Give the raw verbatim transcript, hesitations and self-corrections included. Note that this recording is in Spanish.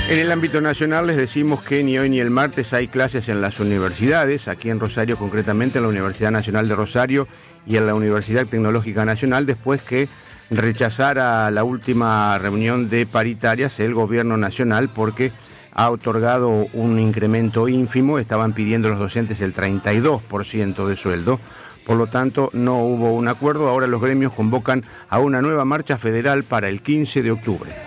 En el ámbito nacional les decimos que ni hoy ni el martes hay clases en las universidades, aquí en Rosario concretamente en la Universidad Nacional de Rosario y en la Universidad Tecnológica Nacional, después que rechazara la última reunión de paritarias el gobierno nacional porque ha otorgado un incremento ínfimo, estaban pidiendo los docentes el treinta y dos por ciento de sueldo. Por lo tanto, no hubo un acuerdo. Ahora los gremios convocan a una nueva marcha federal para el quince de octubre.